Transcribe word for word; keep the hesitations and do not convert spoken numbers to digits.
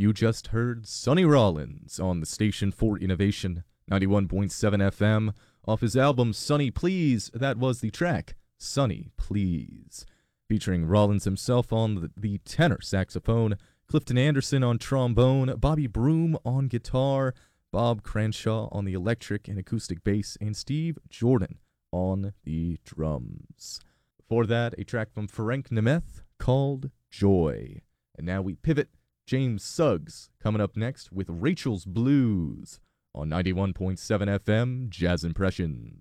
You just heard Sonny Rollins on the station for innovation, ninety-one point seven F M, off his album Sonny Please. That was the track, Sonny Please, featuring Rollins himself on the, the tenor saxophone, Clifton Anderson on trombone, Bobby Broom on guitar, Bob Cranshaw on the electric and acoustic bass, and Steve Jordan on the drums. Before that, a track from Frank Nemeth called Joy. And now we pivot. James Suggs coming up next with Rachel's Blues on ninety-one point seven F M Jazz Impressions.